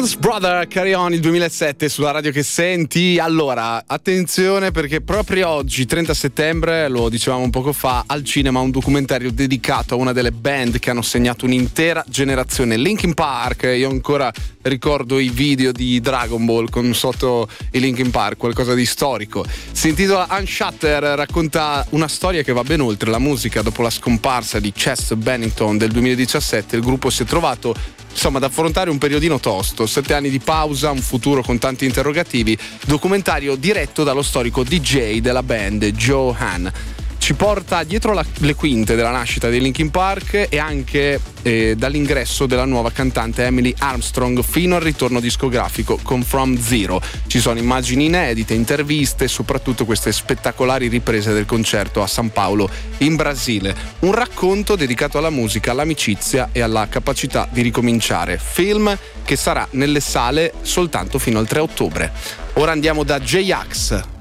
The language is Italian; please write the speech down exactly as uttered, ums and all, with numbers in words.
Jonas Brother, Carry On, il duemilasette sulla radio che senti. Allora, attenzione perché proprio oggi, trenta settembre, lo dicevamo un poco fa, al cinema un documentario dedicato a una delle band che hanno segnato un'intera generazione, Linkin Park. Io ancora ricordo i video di Dragon Ball con sotto i Linkin Park, qualcosa di storico. Si intitola Unshatter, racconta una storia che va ben oltre la musica. Dopo la scomparsa di Chester Bennington del duemiladiciassette, il gruppo si è trovato insomma ad affrontare un periodino tosto, sette anni di pausa, un futuro con tanti interrogativi. Documentario diretto dallo storico D J della band, Joe Hahn. Ci porta dietro la, le quinte della nascita di Linkin Park e anche eh, dall'ingresso della nuova cantante Emily Armstrong fino al ritorno discografico con From Zero. Ci sono immagini inedite, interviste e soprattutto queste spettacolari riprese del concerto a San Paolo in Brasile. Un racconto dedicato alla musica, all'amicizia e alla capacità di ricominciare. Film che sarà nelle sale soltanto fino al tre ottobre. Ora andiamo da J-Ax.